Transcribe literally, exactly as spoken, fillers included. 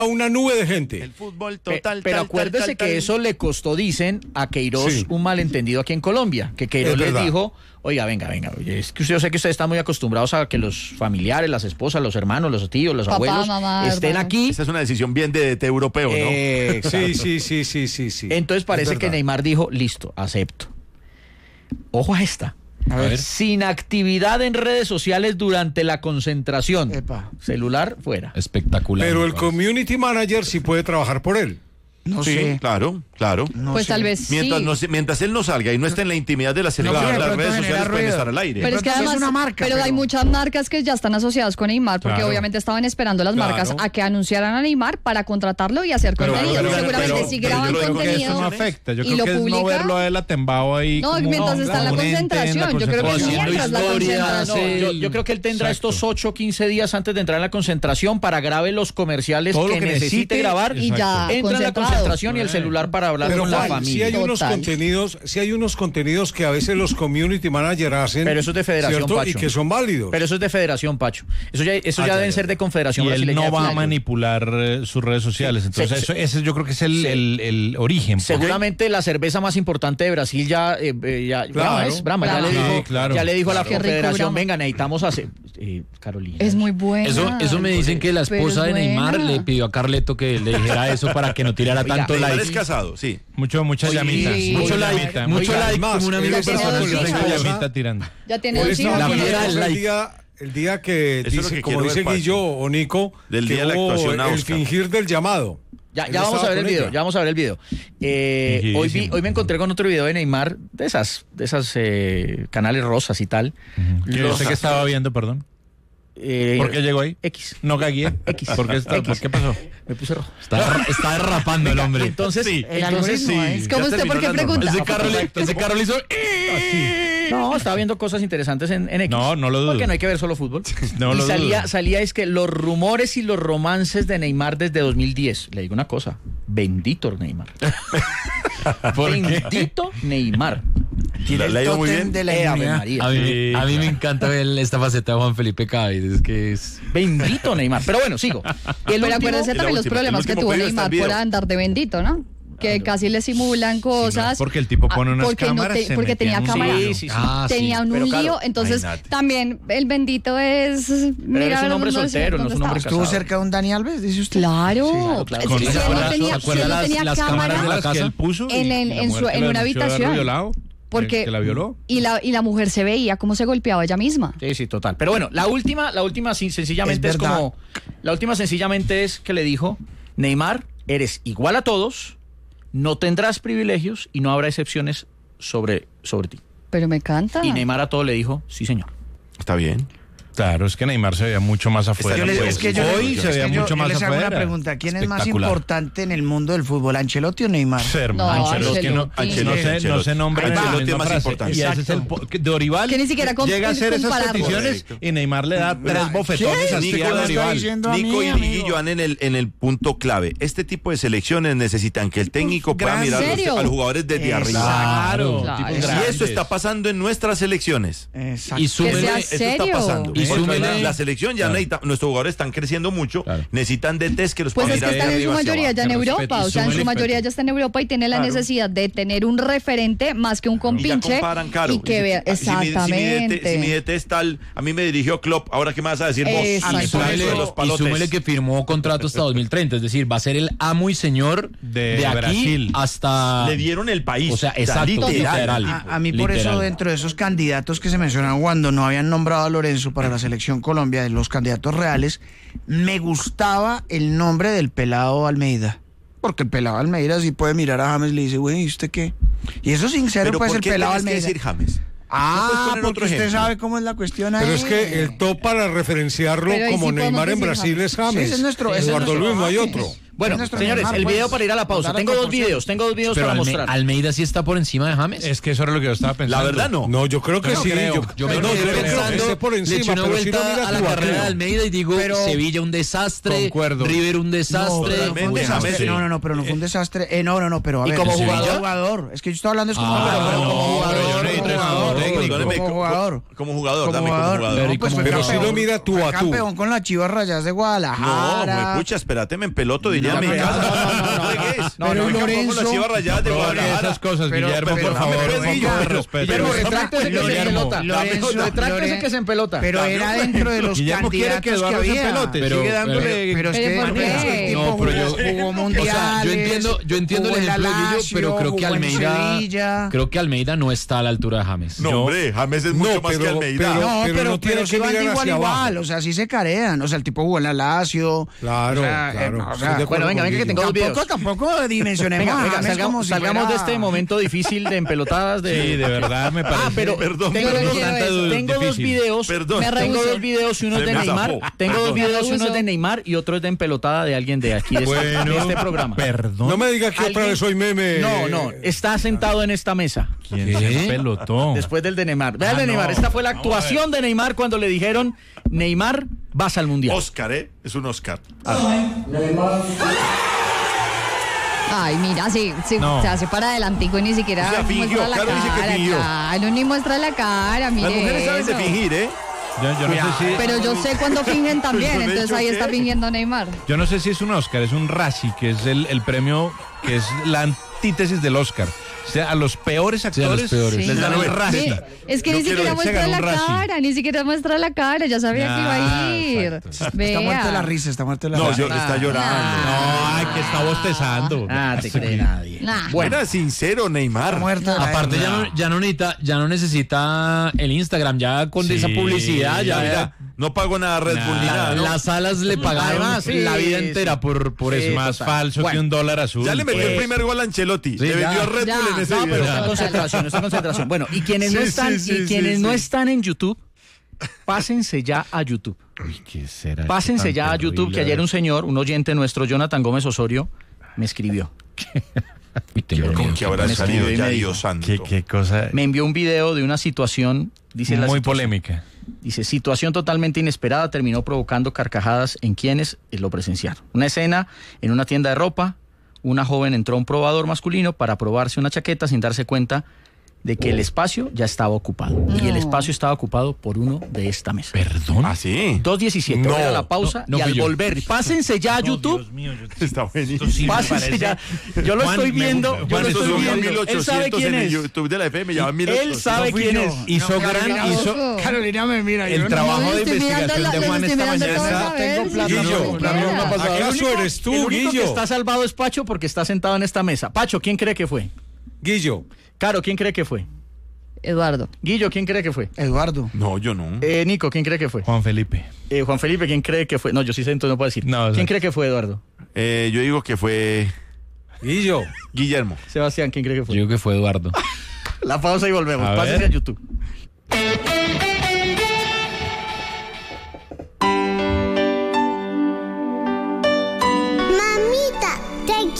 a una nube de gente. El fútbol total. Pe- pero tal, acuérdese tal, que tal, eso le costó, dicen, a Queiroz Sí. un malentendido aquí en Colombia. Que Queiroz Es les verdad. dijo, oiga, venga, venga, oye, es que usted, yo sé que ustedes están muy acostumbrados a que los familiares, las esposas, los hermanos, los tíos, los Papá, abuelos mamá, estén hermano. aquí. Esa es una decisión bien de, de europeo, ¿no? Eh, exacto. Sí, sí, sí, sí, sí, sí. Entonces parece Es que verdad. Neymar dijo, listo, acepto. Ojo a esta. A ver. Sin actividad en redes sociales durante la concentración. Epa. Celular fuera. Espectacular. Pero me el parece. community manager sí puede trabajar por él. No sí, sé. claro, claro. No Pues sé. tal vez Mientras, sí. no se- mientras él no salga y no esté en la intimidad de la selección, porque de las pronto redes genera sociales pueden ruido. estar al aire. Pero es que pronto además, es una marca, pero, hay pero- muchas marcas que ya están asociadas con Neymar, porque Claro. obviamente estaban esperando las Claro. marcas a que anunciaran a Neymar para contratarlo y hacer Pero- contenido. pero- Seguramente pero- si pero graban yo creo que contenido eso no afecta. Yo y creo lo que es no publica. verlo a él atembado ahí. No, como- mientras está en la como un ente en la concentración, yo creo que concentración. mientras la Historia, concentración. No, yo, yo creo que él tendrá Exacto. estos ocho o quince días antes de entrar en la concentración para grabe los comerciales Todo lo que, que necesite, necesite, grabar. Y ya, Entra en la concentrado. concentración y el celular para hablar Pero con la Juan, familia. sí hay unos Total. contenidos, sí hay unos contenidos que a veces los community managers hacen. Pero eso es de Federación, ¿cierto? Pacho. Y que son válidos. Pero eso es de Federación, Pacho. Eso ya, eso Ah, ya ya, deben ya. ser de Confederación Y él Brasileña no de va a Fútbol. manipular eh, sus redes sociales. Entonces, Se- eso, ese yo creo que es el, Sí. el, el origen. pues. Seguramente la cerveza más importante de Brasil ya, eh, eh, ya Claro. Brahma es, Brahma, ya, Brahma. le dijo, Sí, claro. ya le dijo a la Qué rico, Confederación, Brahma. venga, necesitamos hacer, eh, Carolina. Es muy buena. Eso, eso me dicen que la Pero esposa es de Neymar buena. le pidió a Carleto que le dijera eso para que no tirara Oiga, tanto Neymar like. es casado, sí. Mucho, mucha Oye, llamita. sí. Mucho Oiga, llamita. mucho mucha- like, Además, como un amigo él tiene estaba dos con la hijas. mucha esposa, llamita tirando. Ya tiene él dos estaba hijos. con la primera esposa del el like. día, el día que Eso es lo dice, que como quiero dice ver, Pacho. Guillo o Nico, Del que día de la hubo actuación a el Oscar. fingir del llamado. Ya, Él ya vamos a estaba ver el con video, ella. ya vamos a ver el video. Eh, hoy, vi, Fingidísimo. hoy me encontré con otro video de Neymar, de esas, de esas eh, canales rosas y tal. Yo Los- sé que estaba viendo, perdón. eh, ¿Por qué llegó ahí? X. No cagué. X. ¿Por qué, está- X. ¿por qué pasó? Me puse rojo. Está, está derrapando el hombre. Entonces, Sí. El entonces algoritmo, ¿eh? Es como Ya usted, terminó ¿por qué la pregunta? norma. Ese carro le, ese carro le hizo... no, estaba viendo cosas interesantes en, en X. No, no lo dudo. Porque no hay que ver solo fútbol. No y lo salía, dudo. salía es que los rumores y los romances de Neymar desde dos mil diez. Le digo una cosa, bendito Neymar. ¿Por qué? Bendito Neymar. Le- le ha ido muy Tótem bien. de la Eh, Ave inmunidad. María. A mí, Sí, a mí me claro. encanta ver esta faceta de Juan Felipe Cádiz. Es que es... Bendito Neymar. Pero bueno, sigo. El Pero último- acuérdense y la también los última, problemas el que último tuvo pedido está Neymar el por video. andar de bendito, ¿no? Que casi le simulan cosas. porque el tipo pone Ah, unas porque no cámaras, te- se porque metía tenía en un cámara. Sí, sí, sí. Ah, sí. Tenían pero un claro, lío, entonces imagínate. también el bendito es Pero él mirar es un al hombre mundo soltero, no es un dónde hombre está. ¿Estuvo casado. cerca de un Dani Alves, dice usted? Claro, claro, claro. Si Con él esa- no ¿se tenía, acuerda- si se él no acuerda tenía las- las cámara cámaras de la Las que casa? él puso y en, el- la en, mujer su, que en lo una denunció de haberlo habitación. violado, Porque, que la violó. y, la, y la mujer se veía cómo se golpeaba ella misma. Sí, sí, total. Pero bueno, la última, la última sí, sencillamente Es es, verdad. como, la última sencillamente es que le dijo, Neymar, eres igual a todos, no tendrás privilegios y no habrá excepciones sobre, sobre ti. Pero me encanta. Y Neymar a todo le dijo, sí señor. Está bien. Claro, es que Neymar se veía mucho más afuera. Yo les- Pues, es que yo, Hoy es se que veía yo- mucho yo más les hago afuera. una pregunta. ¿Quién es más Espectacular. importante en el mundo del fútbol, Ancelotti o Neymar? Hermano, No, Ancelotti, que no, Ancelotti. que no se, no Ancelotti. se nombra en la Ancelotti misma es más frase. importante. Y ese es el po- que Dorival Que ni siquiera com- llega a hacer esas compararlo. peticiones Correcto. y Neymar le da tres ¿Qué? bofetones así Nico a lo está Dorival. diciendo a Nico mí, y amigo. Liguillo van en el, en el punto clave. Este tipo de selecciones necesitan que el técnico pueda gran- mirar ¿En los- serio? a los jugadores desde Exacto. arriba. Claro, Claro. tipos Y Y grandes. eso está pasando en nuestras selecciones. Exacto. Y Que súmele, sea Eso serio. está pasando. Y Porque súmele- la, la selección ya Claro. necesita, nuestros jugadores están creciendo mucho, Claro. necesitan D Ts que los Pues puedan es que mirar de están en su arriba hacia mayoría abajo. ya en Que Europa, respete, o sea, en su súmele mayoría respeto. ya está en Europa y tiene la Claro. necesidad de tener un referente más que un Y ya compinche comparan, Caro. y que vea Dice, si mi- si mi D T exactamente. Si mi D T es tal, a mí me dirigió Klopp, ahora qué me vas a decir vos. Exacto. A mí y por súmele, eso de los y palotes. súmele que firmó contrato hasta dos mil treinta, es decir, va a ser el amo y señor De de, aquí Brasil. hasta... Le dieron el país. O sea, exacto, literal. literal. A, a mí por Literal. eso dentro de esos candidatos que se mencionan cuando no habían nombrado a Lorenzo para la selección Colombia, de los candidatos reales, me gustaba el nombre del pelado Almeida. Porque el pelado Almeida sí puede mirar a James y le dice, güey, ¿y usted qué? Y eso sincero Pero pues ¿por el qué pelado tienes que Almeida. decir James? ¿No puedes Ah, poner porque otro usted ejemplo? sabe cómo es la cuestión ahí. Pero es que el top para referenciarlo Pero ahí como sí podemos Neymar en decir Brasil James. es James. Sí, ese es nuestro- ese es Eduardo nuestro Luis, no hay James. otro. Bueno, Es nuestro señores, Neymar, el pues, video para ir a la pausa. dar la Tengo dos proporción. videos, tengo dos videos Pero para Alme- mostrar. Almeida sí está por encima de James. Es que eso era lo que yo estaba pensando. La verdad no. No, yo creo que Yo no sí. creo. Yo, Yo me no, quedé yo creo que pensando, esté por le eché encima, una pero si no vuelta mira a la tu carrera de bateo. Almeida y digo, Pero- Sevilla un desastre, Concuerdo. River un desastre. No, pero no fue un Totalmente, desastre. James, sí. No, no, no, pero no fue un desastre. Eh, no, no, no, pero a ¿Y ver. como ¿en Sevilla? jugador? jugador. Es que yo estoy hablando es como Ah, jugador. no, como jugador, pero yo como necesito jugador, eso, técnico. Perdóneme, como co- jugador. co- Como jugador, Como dame como jugador. jugador. Pero ¿y No, pues cómo fue Pero jugador? si lo mira tú fue a tú. campeón con las Chivas Rayadas de No, Guadalajara. me pucha, espérate, me empeloto, diría No, mi pero- casa. no, no, no, no, juegues. no, pero Hoy campeón con Lorenzo- las Chivas Rayadas de No, Guadalajara. esas cosas, Pero- Guillermo, pero- por favor, pero- un poco Guillermo, de respeto. Guillermo, Pero- retráctese que se Guillermo, empelota. Lorenzo, Retráctese Loren- que se empelota. Pero era dentro de los Guillermo quiere candidatos que que Eduardo se había. empelote. Pero- Sigue dándole... Pero es ¿Pero que por qué? es que el tipo No, pero jugó, yo- jugó O mundiales. sea, yo entiendo, yo entiendo el jugó en la ejemplo de Guillo, Lazio, pero creo que jugó en Almeida, Sevilla. creo que Almeida no está a la altura de James. No, Yo- hombre, James es mucho No, más que pero- Almeida. pero- No, pero, no tiene pero que sí van de mirar igual hacia igual, abajo. o sea, sí se carean, o sea, el tipo jugó en la Lazio. Claro, o sea, claro, eh, o estoy sea, de acuerdo Bueno, venga, con venga, que Guillo. tengo dos videos. tampoco, tampoco dimensionemos Venga, a venga, James salgamos, como si salgamos fuera- de este momento difícil de empelotadas de... Sí, de verdad me parece... Ah, pero Perdón, tengo, perdón. dos, Yo no quiero eso. tengo dos Difícil. videos. Perdón. Me Tengo rehuso. dos videos y uno es Se de me Neymar. zafó. Tengo dos Perdón. videos y uno es Rehuso. de Neymar y otro es de empelotada de alguien de aquí de, este- de Bueno, este programa. perdón. No me diga que otra ¿Alguien? vez soy meme. No, no, está sentado en esta mesa. ¿Quién ¿Qué? se pelotó? Después del de Neymar. Vean Ah, el de Neymar. no. Esta fue la actuación de Neymar cuando le dijeron, Neymar, vas al Mundial. Oscar, ¿eh? Es un Oscar. Ay, mira, sí, sí, No. se hace para adelantico y ni siquiera O sea, fingió, muestra la claro, dice que cara. fingió. Claro, ni muestra la cara, mire Las mujeres saben de eso. fingir, ¿eh? Yo, yo no sé si... Pero yo sé cuando fingen también, Pues, entonces ¿de ahí hecho está qué? fingiendo Neymar. Yo no sé si es un Oscar, es un Razzie, que es el, el premio, que es la antítesis del Oscar. O sea, a los peores Sí, a actores los peores. les dan Sí. el Sí, Razzie. es que Yo ni quiero siquiera que se muestra gane la un Razzie. cara, ni siquiera muestra la cara, ya sabía que iba a Ah, ir. exacto. Está muerta la Vea. risa, está muerta la No, risa. yo, está llorando. No, ay, que está bostezando. Ah, te cree nadie. Nah. Bueno, Era sincero, Neymar. Está muerta la Aparte risa. ya no, ya no necesita, ya no necesita el Instagram, ya con Sí, esa publicidad, ya, Ya, mira, no pago nada Red Bull ni nada, ¿no? las alas le pagaron Además, sí, la vida sí. entera por, por Sí, eso. Más total. falso Bueno. que un dólar azul. Ya le metió el pues. primer gol a Ancelotti. Sí, le vendió ya. a Red Ya. Bull en ese no, pero video. está en concentración, está en concentración. Bueno, y quienes no Sí, están, sí, y sí, quienes sí, no sí. están en YouTube, pásense ya a YouTube. Uy, ¿qué será Pásense esto ya tan a YouTube, que terrible? ayer un señor, un oyente nuestro, Jonathan Gómez Osorio, me escribió. Uy, tengo ¿Con miedo. qué habrá Me salido escribió y ya, me dijo, Dios santo? ¿Qué, qué cosa Me envió un video de una situación, dice la muy situación- polémica. Dice, situación totalmente inesperada terminó provocando carcajadas en quienes lo presenciaron. Una escena en una tienda de ropa, una joven entró a un probador masculino para probarse una chaqueta sin darse cuenta de que el espacio ya estaba ocupado. Y el No. espacio estaba ocupado por uno de esta mesa. ¿Perdón? ¿Ah, sí? dos diecisiete, No. voy a la pausa No, no y al fui yo. volver, pásense ya a YouTube. Está buenísimo. Pásense ya. Yo lo Juan, estoy me viendo, gusta. yo lo Juan, estos estoy son viendo. Él sabe mil ochocientos quién en el es. YouTube de la F M, llaman mil ochocientos. Él sabe No fui quién yo. es. Hizo No, gran, Carolina, hizo ojo. Carolina me mira. yo el no- trabajo No, de estoy mirando investigación la- de los Juan estoy esta mirando mañana. todos a Está- ver tengo si plata, yo no, no no, quiera. no, no, no, ¿Acaso eres El tú, único que Guillo? está salvado es Pacho porque está sentado en esta mesa. Pacho, ¿quién cree que fue? Guillo. Caro, ¿quién cree que fue? Eduardo. Guillo, ¿quién cree que fue? Eduardo. No, yo no. Eh, Nico, ¿quién cree que fue? Juan Felipe. Eh, Juan Felipe, ¿quién cree que fue? No, yo sí sé, entonces no puedo decir. No, ¿Quién exacto. cree que fue, Eduardo? Eh, yo digo que fue Guillo. Guillermo. Sebastián, ¿quién cree que Yo fue? digo que fue Eduardo. La pausa y volvemos. A Pásense ver. a YouTube.